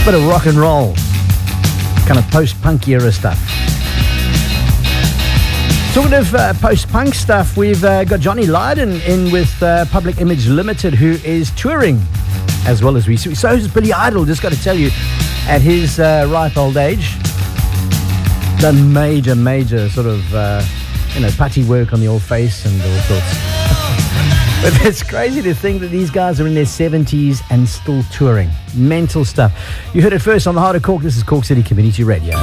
Bit of rock and roll, kind of post-punk era stuff. Talking of post-punk stuff, we've got Johnny Lydon in with Public Image Limited, who is touring as well as we. So is Billy Idol, just got to tell you, at his ripe old age, done major sort of, putty work on the old face and all sorts. But it's crazy to think that these guys are in their 70s and still touring. Mental stuff. You heard it first on the Heart of Cork. This is Cork City Community Radio.